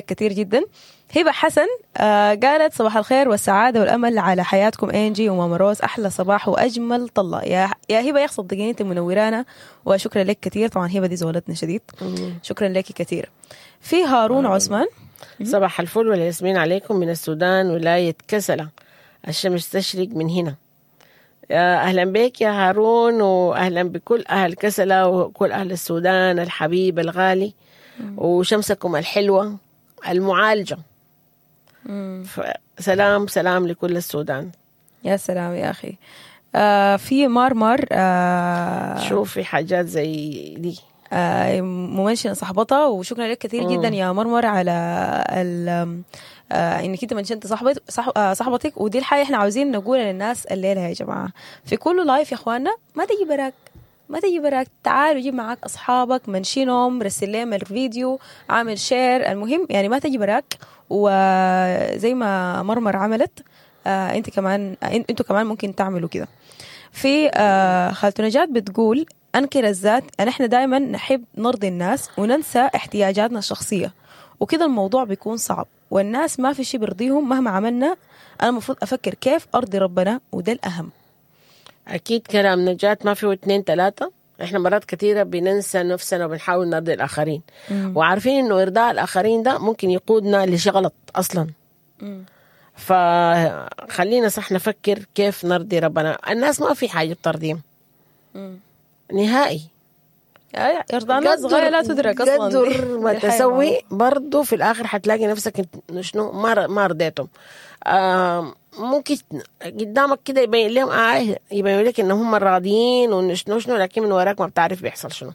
كتير جدا. هبة حسن قالت صباح الخير والسعادة والأمل على حياتكم أنجي وماما روز، أحلى صباح وأجمل طلة يا هبة. يخصد دقيقة أنت منورانا وشكرا لك كتير. طبعا هبة دي زولتنا شديد، شكرا لك كتير. في هارون عثمان، صباح الفل والياسمين عليكم من السودان ولاية كسلة، الشمس تشرق من هنا. أهلا بك يا هارون، وأهلا بكل أهل كسلة وكل أهل السودان الحبيب الغالي، وشمسكم الحلوة المعالجة. سلام سلام لكل السودان. يا سلام يا أخي. في مارمر شوفي حاجات زي دي ممنشنة صاحبتها، وشكرا لك كثير جدا يا مرمر على انك انت منشنت صاحبتك. ودي الحاجة احنا عاوزين نقولها للناس الليلة يا جماعة في كل لايف يا اخواننا. ما تجي براك، تعالوا جيب معاك اصحابك، منشنهم، رسل لهم الفيديو، عامل شير، المهم يعني ما تجي براك. وزي ما مرمر عملت انتوا كمان ممكن تعملوا كده. في خالته نجاة بتقول أنكر الذات، أن إحنا دائما نحب نرضي الناس وننسى احتياجاتنا الشخصية، وكده الموضوع بيكون صعب والناس ما في شيء برضيهم مهما عملنا. أنا المفروض أفكر كيف أرضي ربنا، وده الأهم. أكيد كلام نجاة ما فيه 2 3. إحنا مرات كثيرة بننسى نفسنا وبنحاول نرضي الآخرين، وعارفين إنه إرضاء الآخرين ده ممكن يقودنا لشيء غلط أصلا. فخلينا صح نفكر كيف نرضي ربنا. الناس ما في حاجة بترضيهم نهائي. يرضى الناس غاية لا تدرك أصلا. قدر ما تسوي برضو في الآخر حتلاقي نفسك شنو ما رضيتهم. ممكن قدامك كده يبين لهم يبين لك إنهم هم راضيين وشنو لكن من وراك ما بتعرف بيحصل شنو.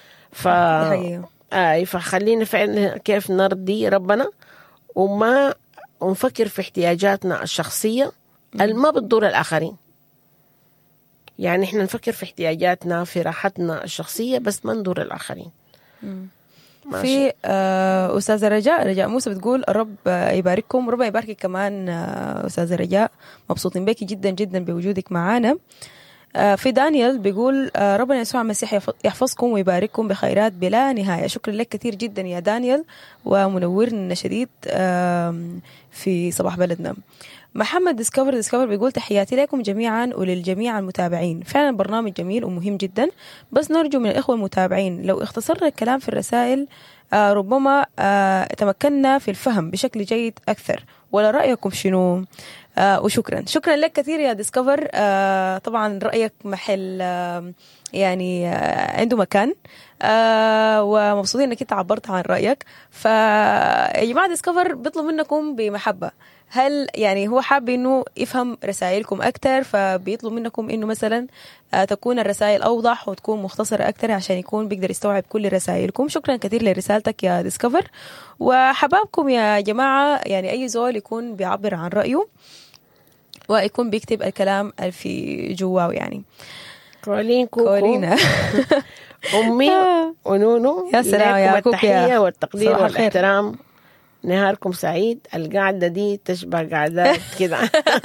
فخلينا فعلا كيف نرضي ربنا وما ونفكر في احتياجاتنا الشخصية ما بتضر الآخرين. يعني احنا نفكر في احتياجاتنا في راحتنا الشخصية بس ما نضر الآخرين. في أستاذة رجاء موسى بتقول الرب يبارككم. ربنا يباركك كمان أستاذة رجاء، مبسوطين بك جدا جدا بوجودك معانا. في دانيال بيقول ربنا يسوع المسيح يحفظكم ويبارككم بخيرات بلا نهاية. شكرا لك كثير جدا يا دانيال ومنورنا شديد في صباح بلدنا. محمد ديسكفر بيقول تحياتي لكم جميعا وللجميع المتابعين، فعلا برنامج جميل ومهم جدا، بس نرجو من الإخوة المتابعين لو اختصرنا الكلام في الرسائل ربما تمكننا في الفهم بشكل جيد أكثر. ولا رأيكم شنو؟ وشكرا لك كثير يا ديسكفر. طبعا رأيك محل يعني عنده مكان، ومبسوطين انك انت عبرت عن رأيك. فيا جماعة ديسكفر بيطلب منكم بمحبة، هل يعني هو حاب انه يفهم رسائلكم اكتر، فبيطلب منكم انه مثلا تكون الرسائل اوضح وتكون مختصرة اكتر عشان يكون بيقدر يستوعب كل رسائلكم. شكرا كثير لرسالتك يا ديسكفر. وحبابكم يا جماعة، يعني اي زول يكون بيعبر عن رأيه ويكون بيكتب الكلام في جواه. يعني كولينا أمي ونونو، يا سلام يا كوكو، التحية والتقدير والاحترام. نهاركم سعيد. القعدة دي تشبه قعدات كده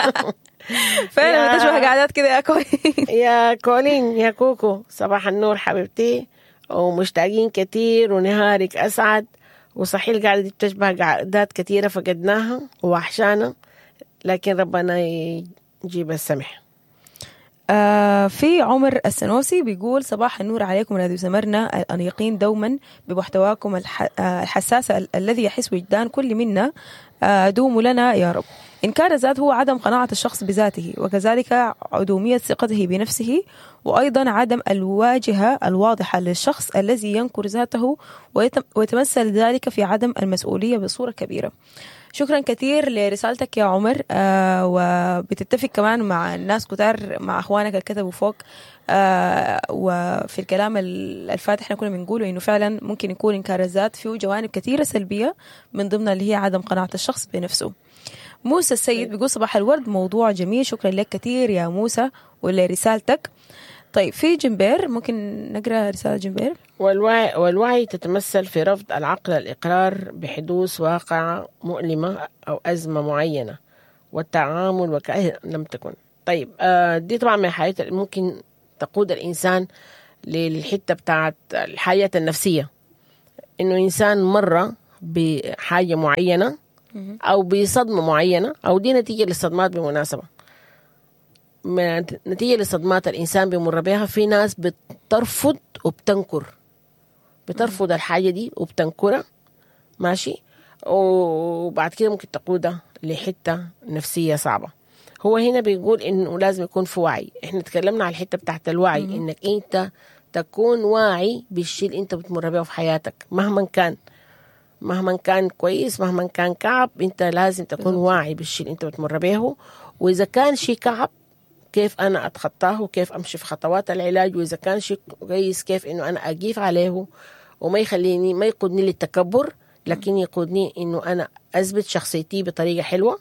فعلا تشبه قعدات كده يا كولين. يا كولين يا كوكو، صباح النور حبيبتي، ومشتاقين كتير ونهارك أسعد. وصحيح القعدة دي بتشبه قعدات كتيرة فقدناها ووحشانا، لكن ربنا يجيب السمح. في عمر السنوسي بيقول صباح النور عليكم راديو سمرنا الأنيقين دوما بمحتواكم الحساس الذي يحس وجدان كل منا، دوموا لنا يا رب. إنكار الذات هو عدم قناعة الشخص بذاته، وكذلك عدومية ثقته بنفسه، وأيضا عدم الواجهة الواضحة للشخص الذي ينكر ذاته ويتمثل ذلك في عدم المسؤولية بصورة كبيرة. شكرا كثير لرسالتك يا عمر، وبتتفق كمان مع الناس كتار، مع أخوانك اللي كتبوا فوق. وفي الكلام الفاتح احنا كنا بنقوله إنه فعلا ممكن يكون إنكار الذات فيه جوانب كثيرة سلبية، من ضمنها اللي هي عدم قناعة الشخص بنفسه. موسى السيد بيقول صباح الورد، موضوع جميل. شكرا لك كثير يا موسى ولرسالتك. طيب في جنبير، ممكن نقرأ رسالة جنبير. والوعي تتمثل في رفض العقل الإقرار بحدوث واقعة مؤلمة أو أزمة معينة والتعامل وكأنها لم تكن. طيب دي طبعا من الحاجات اللي ممكن تقود الإنسان للحتة بتاعت الحياة النفسية، إنه إنسان مرة بحاجة معينة أو بصدمة معينة، أو دي نتيجة للصدمات بالمناسبة. نتيجة للصدمات الإنسان بيمر بها، في ناس بترفض وبتنكر، بترفض الحاجة دي وبتنكرها، ماشي، وبعد كده ممكن تقودها لحتة نفسية صعبة. هو هنا بيقول إنه لازم يكون في وعي. إحنا تكلمنا على الحتة بتاعت الوعي، إنك أنت تكون واعي بالشيء اللي أنت بتمر بيه في حياتك، مهما كان كويس، مهما كان كعب، أنت لازم تكون واعي بالشيء اللي أنت بتمر بيه. وإذا كان شيء كعب، كيف أنا أتخطاه وكيف أمشي في خطوات العلاج، وإذا كان شيء كويس كيف إنه أنا أقيف عليه وما يخليني، ما يقودني للتكبر، لكن يقودني إنه أنا أثبت شخصيتي بطريقة حلوة،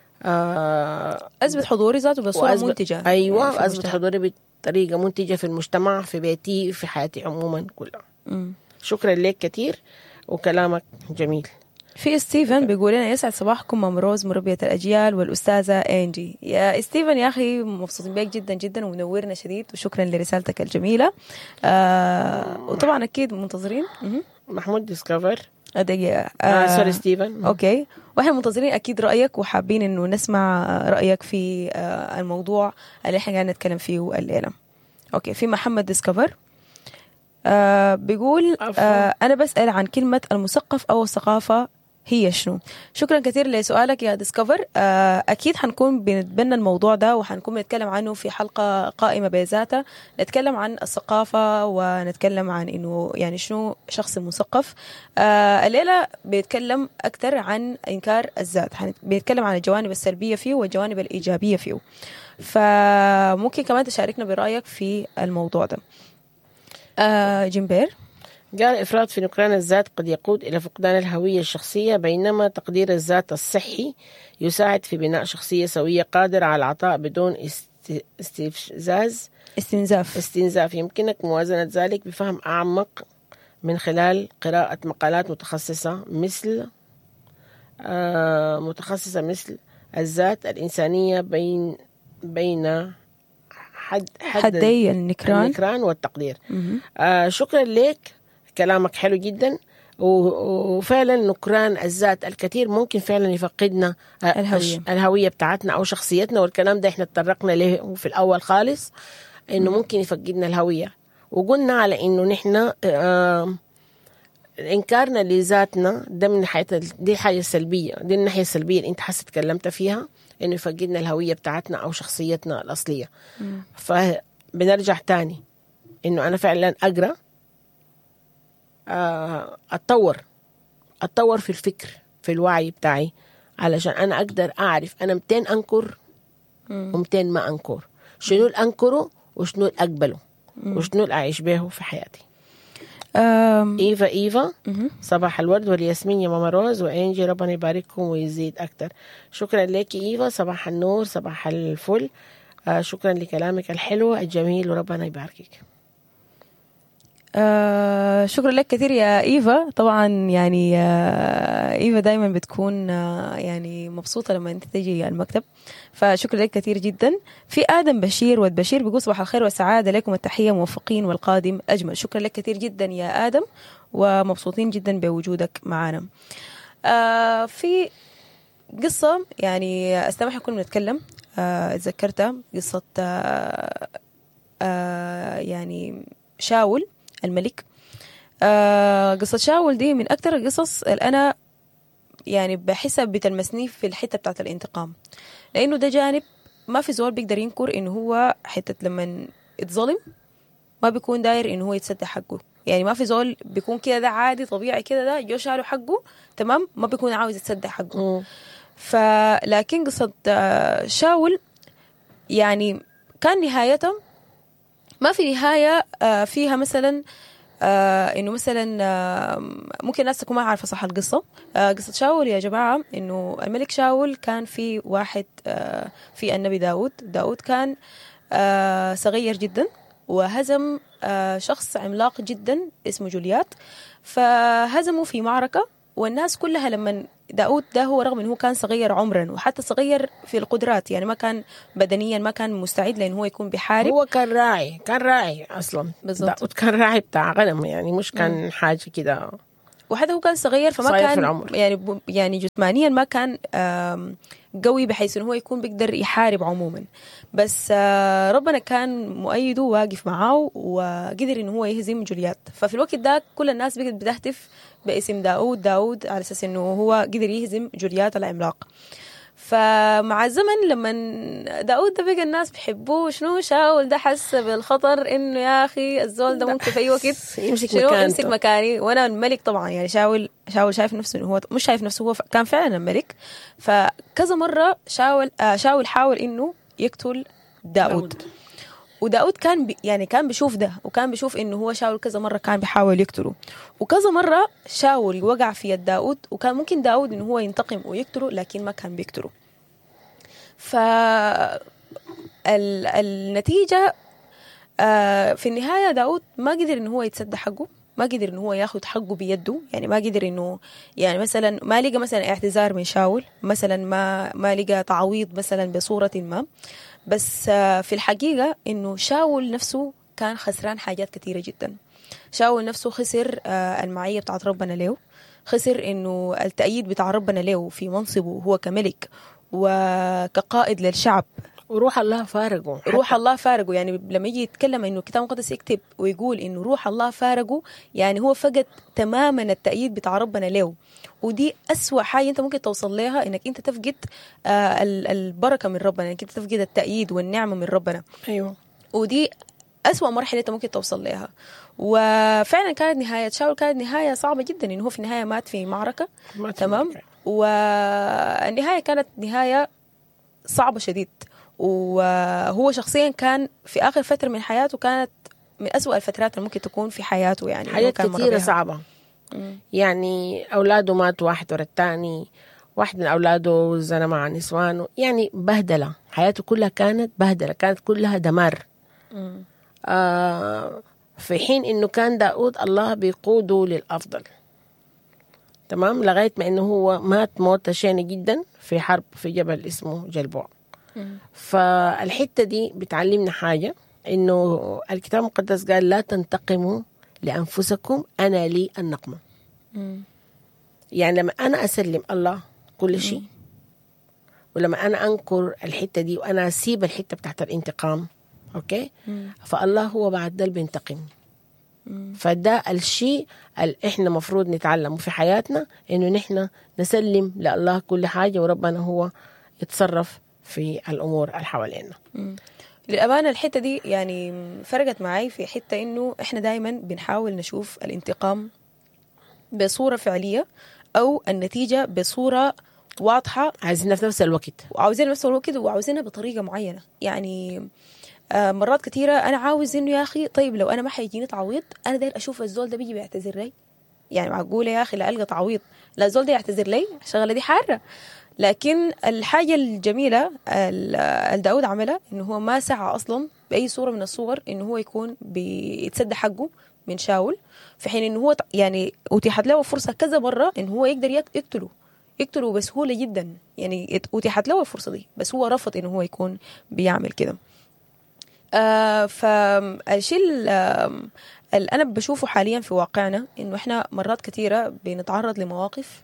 أثبت حضوري ذاته بصورة منتجة. أيوة، يعني أثبت حضوري بطريقة منتجة في المجتمع، في بيتي، في حياتي عموما كلها. شكرا لك كتير وكلامك جميل. في ستيفن بيقول لنا يسعد صباحكم مام روز مربية الأجيال والأستاذة أنجي. يا ستيفن يا أخي مبسوطين بيك جدا جدا ومنورنا شديد، وشكرا لرسالتك الجميلة. وطبعا أكيد منتظرين محمود ديسكفر سوري ستيفن. أوكي، وإحنا منتظرين أكيد رأيك، وحابين إنه نسمع رأيك في الموضوع اللي إحنا قاعدين نتكلم فيه الليلة. أوكي، في محمد ديسكفر بيقول أنا بسأل عن كلمة المثقف أو الثقافة هي شنو؟ شكرا كثير لسؤالك يا ديسكفر. أكيد حنكون بنتبنى الموضوع ده، وحنكون بنتكلم عنه في حلقة قائمة بذاتها، نتكلم عن الثقافة ونتكلم عن إنه يعني شنو شخص مثقف. الليلة بيتكلم أكثر عن إنكار الذات، بيتكلم عن الجوانب السلبية فيه والجوانب الإيجابية فيه، فممكن كمان تشاركنا برأيك في الموضوع ده. جمبير قال إفراط في نكران الذات قد يقود إلى فقدان الهوية الشخصية، بينما تقدير الذات الصحي يساعد في بناء شخصية سوية قادرة على العطاء بدون استنزاف. يمكنك موازنة ذلك بفهم أعمق من خلال قراءة مقالات متخصصة مثل الذات الإنسانية بين حدي النكران والتقدير. شكرا لك، كلامك حلو جدا. وفعلا نكران الذات الكثير ممكن فعلا يفقدنا الهوية بتاعتنا أو شخصيتنا، والكلام ده احنا اتطرقنا له في الأول خالص، إنه ممكن يفقدنا الهوية، وقلنا على إنه نحن إنكارنا لذاتنا ده من دي الحاجة السلبية، دي الناحية السلبية اللي انت حسيت تكلمت فيها، إنه يفقدنا الهوية بتاعتنا أو شخصيتنا الأصلية. فبنرجع تاني إنه أنا فعلا أقرأ، أتطور في الفكر، في الوعي بتاعي، علشان أنا أقدر أعرف أنا متين أنكر ومتين ما أنكر، شنو الأنكره وشنو الأقبله وشنو الأعيش به في حياتي. إيفا صباح الورد والياسمين يا ماما روز وإنجي، ربنا يبارككم ويزيد أكتر. شكرا لك إيفا، صباح النور، صباح الفل. شكرا لكلامك الحلو الجميل وربنا يباركك. شكرا لك كثير يا إيفا. طبعا يعني إيفا دايما بتكون يعني مبسوطة لما أنت تجي المكتب، فشكرا لك كثير جدا. في آدم بشير ود بشير بيقول صباح الخير والسعادة لكم، التحية موفقين والقادم أجمل. شكرا لك كثير جدا يا آدم، ومبسوطين جدا بوجودك معنا. في قصة يعني أستمع كنا نتكلم اتذكرتها، قصة يعني شاول الملك. قصة شاول دي من أكتر القصص اللي أنا يعني بحسها بتلمسني في الحتة بتاعت الانتقام، لأنه ده جانب ما في زول بيقدر ينكر إنه هو حتة لما يتظلم ما بيكون داير إنه هو يتسدى حقه. يعني ما في زول بيكون كده، ده عادي طبيعي كده، ده جو شاله حقه تمام، ما بيكون عاوز يتسدى حقه. فلكن قصة شاول يعني كان نهايته ما في نهاية فيها مثلا إنه مثلا ممكن الناس تكون ما عارفة صح القصة. قصة شاول يا جماعة إنه الملك شاول كان في واحد في النبي داود كان صغير جدا، وهزم شخص عملاق جدا اسمه جوليات، فهزموا في معركة. والناس كلها لما داود ده هو رغم انه هو كان صغير عمرا وحتى صغير في القدرات، يعني ما كان بدنيا ما كان مستعد لأنه هو يكون بحارب. هو كان راعي أصلا بالضبط. داود كان راعي بتاع غنم، يعني مش كان حاجة كده وحتى هو كان صغير فما صغير في كان العمر. يعني جسمانيا ما كان قوي بحيث انه هو يكون بيقدر يحارب عموما. بس ربنا كان مؤيده واقف معاه وقدر انه هو يهزم جوليات. ففي الوقت ده كل الناس بقت بتهتف باسم داود على اساس انه هو قدر يهزم جوليات العملاق. فمع الزمن لما داود ده بقى الناس بيحبوه، شنو شاول ده حس بالخطر انه يا اخي الزول ده ممكن في اي وقت يمسك مكاني وانا الملك. طبعا يعني شاول شايف نفسه انه هو مش شايف نفسه، هو كان فعلا الملك. فكذا مره شاول حاول انه يقتل داود. وداود كان يعني كان بيشوف ده، وكان بيشوف انه هو شاول كذا مره كان بيحاول يقتله، وكذا مره شاول وقع في يد داود، وكان ممكن داود انه هو ينتقم ويقتله لكن ما كان بيقتله. النتيجه في النهايه داود ما قدر انه هو يتسدى حقه، ما قدر انه هو ياخد حقه بيده. يعني ما قدر انه يعني مثلا ما لقى مثلا اعتذار من شاول، مثلا ما لقى تعويض مثلا بصوره ما. بس في الحقيقة إنه شاول نفسه كان خسران حاجات كثيرة جدا. شاول نفسه خسر المعية بتاعت ربنا له، خسر إنه التأييد بتاع ربنا له في منصبه هو كملك وكقائد للشعب. وروح الله فارقه، روح الله فارقه. يعني لما يجي يتكلم إنه الكتاب المقدس يكتب ويقول إنه روح الله فارقه، يعني هو فقد تماما التأييد بتاع ربنا له. ودي أسوأ حاجة أنت ممكن توصل لها، إنك أنت تفقد البركة من ربنا، إنك أنت تفقد التأييد والنعمة من ربنا. أيوه. ودي أسوأ مرحلة أنت ممكن توصل لها. وفعلا كانت نهاية شاول كانت نهاية صعبة جدا، إنه هو في النهاية مات في معركة. تمام. والنهاية كانت نهاية صعبة شديد. وهو شخصيا كان في آخر فترة من حياته كانت من أسوأ الفترات اللي ممكن تكون في حياته. يعني حاجات كثيرة صعبة. يعني أولاده ماتوا واحد ورا الثاني، واحد من أولاده زنا مع نسوانه، يعني بهدلة. حياته كلها كانت بهدلة، كانت كلها دمار. في حين إنه كان داود الله بيقوده للأفضل. تمام. لغاية ما إنه هو مات موتة شينة جدا في حرب في جبل اسمه جلبوع. فالحتة دي بتعلمنا حاجة، إنه الكتاب المقدس قال لا تنتقموا لأنفسكم، أنا لي النقمة. يعني لما أنا أسلم الله كل شيء، ولما أنا أنكر الحتة دي وأنا أسيب الحتة بتاعت الانتقام، أوكي، فالله هو بعد ده بينتقم. فده الشيء اللي إحنا مفروض نتعلمه في حياتنا، إنه نحن نسلم لله كل حاجة، وربنا هو يتصرف في الأمور اللي حوالينا. للأمانة الحتة دي يعني فرقت معي في حتة إنه إحنا دايما بنحاول نشوف الانتقام بصورة فعلية أو النتيجة بصورة واضحة، عايزينها في نفس الوقت، وعاوزينها بطريقة معينة. يعني مرات كتيرة أنا عاوز إنه يا أخي طيب لو أنا ما حيجيني تعويض، أنا داير أشوف الزول ده بيجي بيعتذر لي. يعني معقولة يا أخي لا ألقى تعويض لا الزول ده يعتذر لي؟ الشغلة دي حارة. لكن الحاجة الجميلة الداود عملها إنه هو ما سعى أصلا بأي صورة من الصور إنه هو يكون بيتسدى حقه من شاول، في حين إنه هو يعني أتيحت له فرصة كذا مرة إنه هو يقدر يقتله بسهولة جدا. يعني أتيحت له الفرصة دي بس هو رفض إنه هو يكون بيعمل كده. فالشيء اللي أنا بشوفه حاليا في واقعنا إنه إحنا مرات كثيرة بنتعرض لمواقف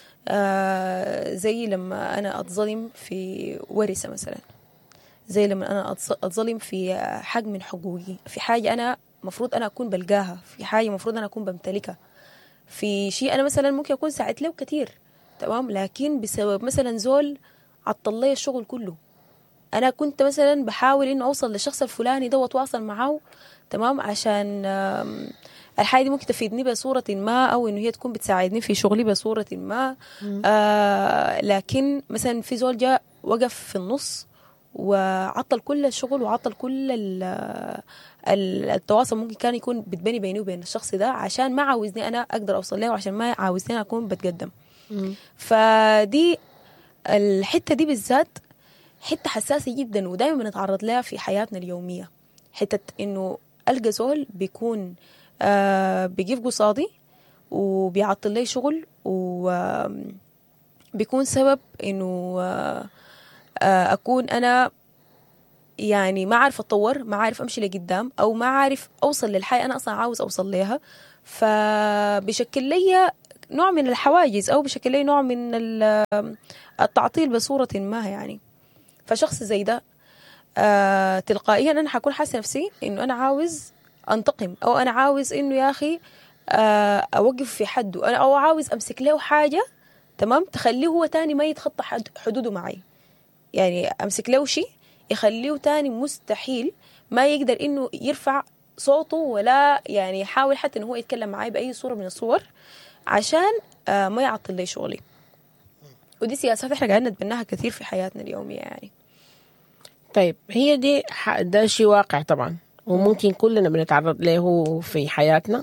زي لما أنا أتظلم في ورثة مثلا، زي لما أنا أتظلم في حق من حقوقي، في حاجة أنا مفروض أنا أكون بلقاها، في حاجة مفروض أنا أكون بمتلكها، في شيء أنا مثلا ممكن أكون ساعدت له كتير. تمام. لكن بسبب مثلا زول عطل لي الشغل كله، أنا كنت مثلا بحاول إنه أوصل للشخص الفلاني ده وأتواصل معه، تمام، عشان الحاجة دي ممكن تفيدني بصورة ما، أو إنه هي تكون بتساعدني في شغلي بصورة ما. لكن مثلا في زول جاء وقف في النص وعطل كل الشغل وعطل كل التواصل ممكن كان يكون بتبني بيني وبين الشخص ده، عشان ما عاوزني أنا أقدر أوصل له، وعشان ما عاوزني أنا أكون بتقدم. فدي الحتة دي بالذات حتة حساسة جدا، ودائما بنتعرض لها في حياتنا اليومية. حتة إنه ألقى زول بيكون بيجيب قصادي وبيعطل لي شغل، وبيكون سبب إنه أكون أنا يعني ما عارف أتطور، ما عارف أمشي لقدام، أو ما عارف أوصل للحياة أنا أصلا عاوز أوصل لها. فبشكل لي نوع من الحواجز أو بشكل لي نوع من التعطيل بصورة ما يعني. فشخص زي ده تلقائيا أنا حكون حاسة نفسي إنه أنا عاوز أنتقم، أو أنا عاوز إنه يا أخي أوقف في حده، أو عاوز أمسك له حاجة تمام تخليه هو تاني ما يتخطى حدوده معي. يعني أمسك له شيء يخليه تاني مستحيل ما يقدر إنه يرفع صوته، ولا يعني يحاول حتى إنه هو يتكلم معي بأي صورة من الصور عشان ما يعطل لي شغلي. ودي سياسات إحنا قاعدين نتبناها كثير في حياتنا اليومية يعني. طيب هي دي ده شيء واقع طبعا، وممكن كلنا بنتعرض له في حياتنا.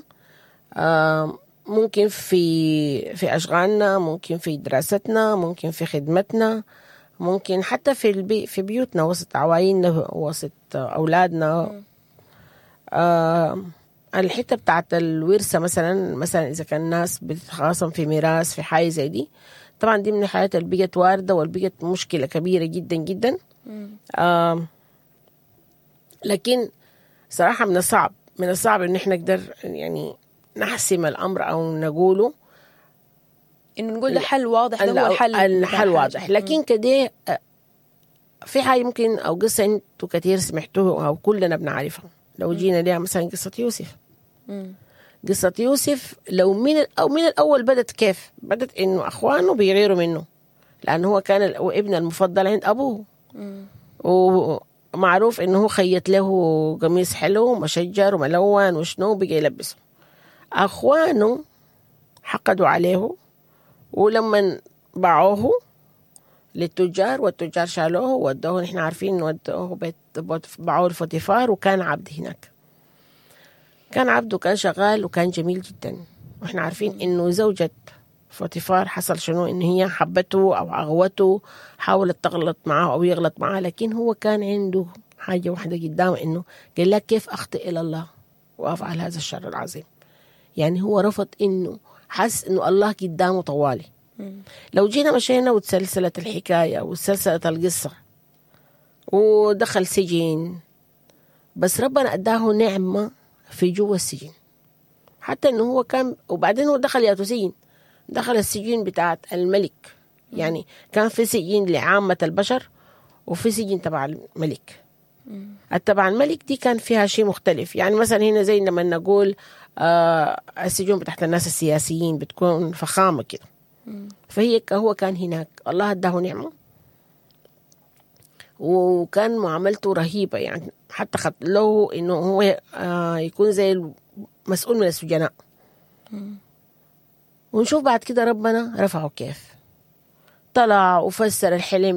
ممكن في أشغالنا، ممكن في دراستنا، ممكن في خدمتنا، ممكن حتى في بيوتنا وسط عوائلنا وسط أولادنا. الحتة بتاعت الورثة مثلا إذا كان الناس بتتخاصم في ميراث في حاجة زي دي، طبعا دي من الحاجات اللي بقت واردة والبقت مشكلة كبيرة جدا جدا. لكن صراحة من الصعب إن إحنا نقدر يعني نحسم الأمر أو نقوله إنه نقول ده حل واضح، ده هو الحل واضح. لكن كده في حاجة ممكن أو قصة أنتوا كتير سمعتوها أو كلنا بنعرفها. لو جينا ليها مثلا قصة يوسف. قصة يوسف لو من الأول بدت إنه أخوانه بيغيروا منه، لأنه هو كان ابن المفضل عند أبوه. ومعروف إنه هو خيط له قميص حلو مشجر وملون وشنو بقى يلبسه. أخوانه حقدوا عليه، ولما باعوه للتجار والتجار شالوه وودوه، نحن عارفين ودوه باعوه لفوتيفار، وكان عبد هناك. كان عبد وكان شغال وكان جميل جدا. واحنا عارفين انه زوجة فوتيفار حصل شنو، ان هي حبته او عغوته، حاولت تغلط معه او يغلط معه، لكن هو كان عنده حاجة واحدة قدامه، انه قال لك كيف اخطئ الى الله وافعل هذا الشر العظيم. يعني هو رفض، انه حس انه الله قدامه طوالي. لو جينا مشينا وتسلسلت الحكاية وتسلسلت القصة ودخل سجن، بس ربنا أداه نعمة في جوا السجن، حتى إنه هو كان، وبعدين هو دخل السجن بتاعت الملك. يعني كان في سجن لعامة البشر وفي سجن تبع الملك. التبع الملك دي كان فيها شيء مختلف. يعني مثلا هنا زي لما نقول السجون بتاعت الناس السياسيين بتكون فخامة كده، هو كان هناك الله اداه نعمة، وكان معاملته رهيبة. يعني حتى خد له انه هو يكون زي مسؤول من السجناء. ونشوف بعد كده ربنا رفعه كيف، طلع وفسر الحلم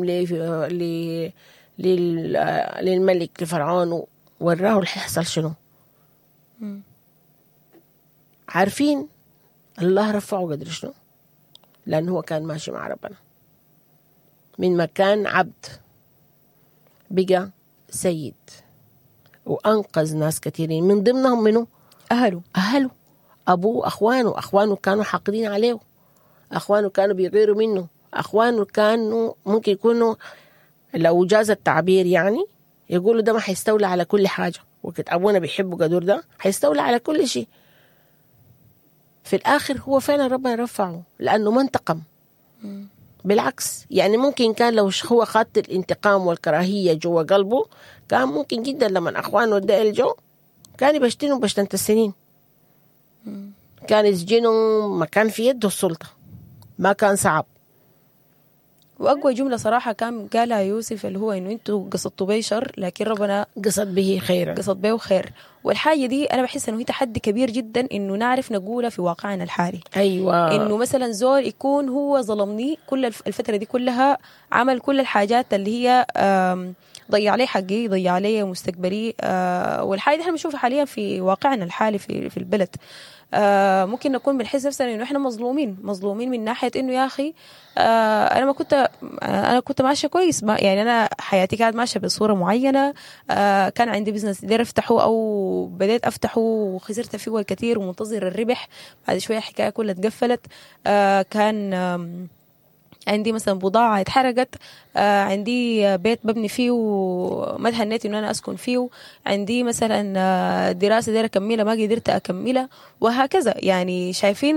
للملك لفرعون، وراه اللي حيحصل شنو. عارفين الله رفعه قدر شنو؟ لأنه هو كان ماشي مع ربنا. من مكان عبد بقى سيد، وأنقذ ناس كثيرين، من ضمنهم منه أهله أبوه. أخوانه كانوا حاقدين عليه، أخوانه كانوا بيغيروا منه، أخوانه كانوا ممكن يكونوا لو جاز التعبير يعني يقولوا ده ما حيستولى على كل حاجة، وقت أبونا بيحبوا قدور ده حيستولى على كل شيء. في الآخر هو فعلا ربنا رفعه لأنه ما انتقم. بالعكس، يعني ممكن كان لو هو خاطر الانتقام والكراهية جوا قلبه، كان ممكن جدا لما أخوانه ده الجو كان يبشتنوا بشتنت السنين، كان يسجنوا، ما كان في يده السلطة، ما كان صعب. وأقوى جملة صراحة كان قالها يوسف اللي هو إنه أنتوا قصدتوا بي شر لكن ربنا قصد به خيرا، قصد به خير. والحاجة دي أنا بحس إنه هي تحدي كبير جدا إنه نعرف نقولها في واقعنا الحالي. أيوة، إنه مثلا زول يكون هو ظلمني كل الفترة دي كلها، عمل كل الحاجات اللي هي ضيع عليه حقي، ضيع عليه مستقبلي، والحاجة دي احنا بنشوفها حاليا في واقعنا الحالي في البلد. ممكن نكون بنحس نفسنا انه احنا مظلومين من ناحيه انه يا اخي انا كنت ماشيه كويس، يعني انا حياتي كانت ماشيه بصوره معينه، كان عندي بزنس داير افتحه او بديت افتحه وخسرت فيه الكثير ومنتظر الربح، بعد شويه الحكايه كلها اتقفلت. كان عندي مثلا بضاعة اتحرقت، عندي بيت ببني فيه وما تهنيت انه انا اسكن فيه، عندي مثلا دراسة دايرة اكملها ما قدرت اكملها، وهكذا. يعني شايفين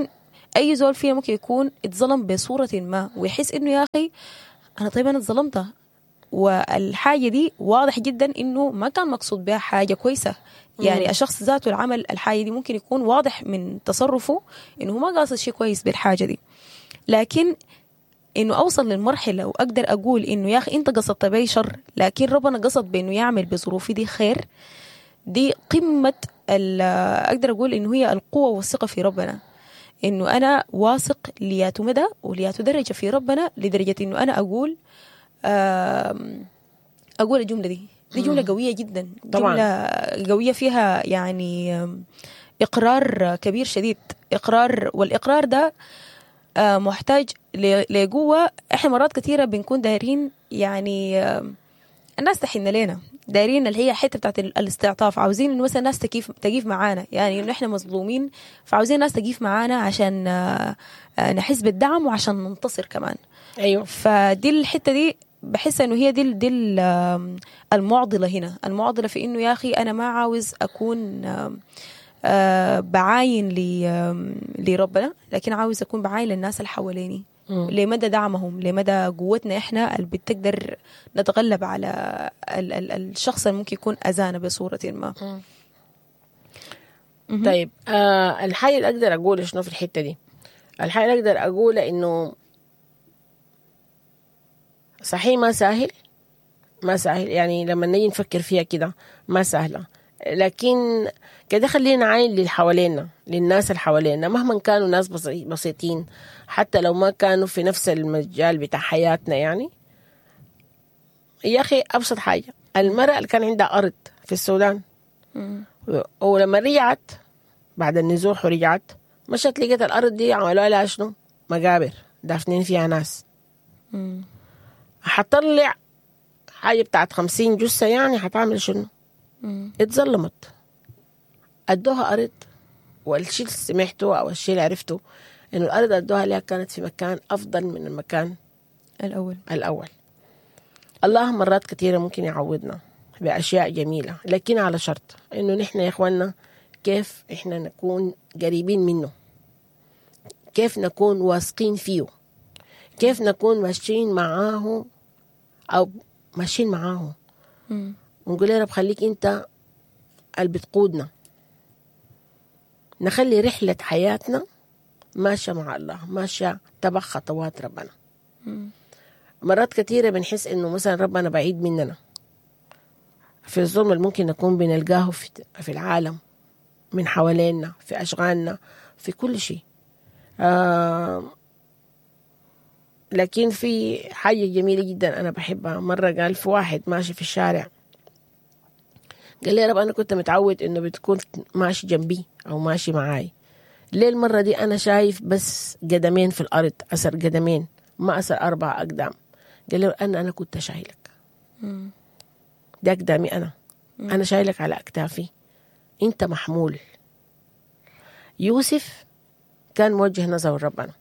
أي زول فينا ممكن يكون اتظلم بصورة ما ويحس إنه يا أخي أنا طيب أنا اتظلمت، والحاجة دي واضح جدا إنه ما كان مقصود بها حاجة كويسة. يعني الشخص ذاته العمل الحاجة دي ممكن يكون واضح من تصرفه إنه ما قاصد شيء كويس بالحاجة دي، لكن إنه أوصل للمرحلة وأقدر أقول إنه يا أخي أنت قصدت بي شر لكن ربنا قصد بإنه يعمل بظروفي دي خير، دي قمة أقدر أقول إنه هي القوة والثقة في ربنا. إنه أنا واثق لياتو مدى ولياتو درجة في ربنا، لدرجة إنه أنا أقول الجملة دي جملة قوية جدا، جملة قوية فيها يعني إقرار كبير شديد، إقرار، والإقرار ده محتاج لقوة. إحنا مرات كثيرة بنكون دايرين يعني الناس تحن لنا، دايرين اللي هي حتة بتاعت الاستعطاف، عاوزين إنه مثلا الناس تقيف معانا، يعني إنه إحنا مظلومين فعاوزين الناس تقيف معانا عشان نحس بالدعم وعشان ننتصر كمان. أيوه. فدي الحتة دي بحس إنه هي دي المعضلة هنا، المعضلة في إنه يا أخي أنا ما عاوز أكون بعاين لربنا، لكن عاوز أكون بعاين للناس اللي حواليني، لمدى دعمهم، لمدى قوتنا إحنا اللي بتقدر نتغلب على الشخص اللي ممكن يكون أذانا بصورة ما. طيب الحاجة اللي أقدر أقوله شنو في الحتة دي؟ الحاجة اللي أقدر أقوله إنه صحيح ما سهل يعني لما نيجي نفكر فيها كده ما سهلة، لكن كده خلينا عين اللي حوالينا، للناس اللي حوالينا مهما كانوا ناس بسيطين، حتى لو ما كانوا في نفس المجال بتاع حياتنا. يعني يا أخي أبسط حاجة، المرأة اللي كان عندها أرض في السودان ولما رجعت بعد النزوح ورجعت مشت لقيت الأرض دي عملوا لها شنو؟ مقابر دافنين فيها ناس. حطلع حاجة بتاعت 50 جثة، يعني حتعمل شنو؟ اتظلمت. ادوها أرض، والشيء اللي سمعته أو الشيء اللي عرفته إنه الأرض ادوها لها كانت في مكان أفضل من المكان الأول. الله مرات كثيرة ممكن يعوضنا بأشياء جميلة، لكن على شرط إنه نحن يا إخواننا كيف إحنا نكون قريبين منه، كيف نكون واثقين فيه، كيف نكون ماشيين معاه أو ماشيين معاه ونقول يا رب خليك أنت اللي بتقودنا، نخلي رحلة حياتنا ماشية مع الله، ماشية تبع خطوات ربنا. مرات كثيرة بنحس إنه مثلا ربنا بعيد مننا في الظلم اللي ممكن نكون بنلقاه في العالم من حوالينا، في أشغالنا، في كل شيء. لكن في حاجة جميلة جدا أنا بحبها. مرة قال في واحد ماشي في الشارع قال لي يا رب أنا كنت متعود إنه بتكون ماشي جنبي أو ماشي معاي، ليه المرة دي أنا شايف بس قدمين في الأرض، أثر قدمين ما أثر 4 أقدام. قال لي أنا كنت شايلك، ده أقدامي أنا شايلك على أكتافي، أنت محمول. يوسف كان موجه نظر ربنا،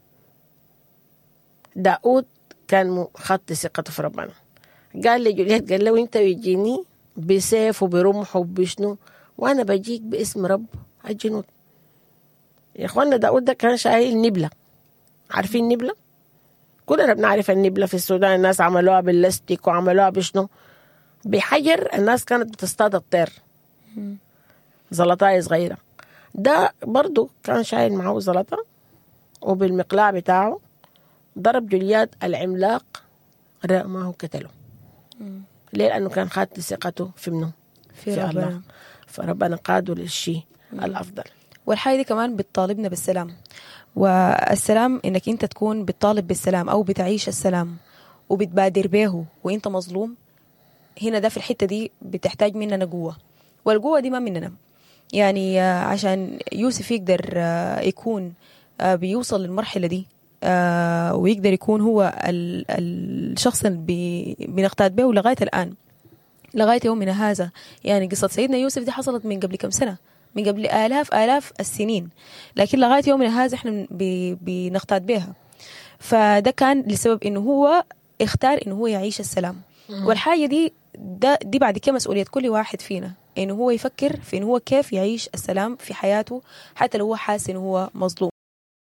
داود كان خط ثقته في ربنا. قال لي جوليات قال له أنت بيجيني بسيف وبرمح وبشنو وأنا بجيك باسم رب الجنود. يا إخوانا داود ده كان شايل نبلة، عارفين نبلة؟ كلنا بنعرف النبلة في السودان، الناس عملوها باللاستيك وعملوها بشنو، بحجر. الناس كانت بتصطاد الطير، زلطاية صغيرة. ده برضو كان شايل معه زلطة وبالمقلاع بتاعه ضرب جوليات العملاق رماه قتله. ليه؟ لأنه كان خاطئ ثقته في منه في الله، فربنا قاده للشيء الأفضل. والحاجة دي كمان بتطالبنا بالسلام، والسلام إنك أنت تكون بتطالب بالسلام أو بتعيش السلام وبتبادر به وإنت مظلوم. هنا ده في الحتة دي بتحتاج مننا قوة، والقوة دي ما مننا. يعني عشان يوسف يقدر يكون بيوصل للمرحلة دي ويقدر يكون هو الشخص اللي بنقتاد به لغاية الآن، لغاية يومنا هذا. يعني قصة سيدنا يوسف دي حصلت من قبل كم سنة، من قبل آلاف السنين، لكن لغاية يومنا هذا احنا بنقتاد بها. فده كان لسبب انه هو اختار انه هو يعيش السلام. والحاجة دي بعد كده مسؤولية كل واحد فينا، انه هو يفكر في انه هو كيف يعيش السلام في حياته حتى لو هو حاسس انه هو مظلوم.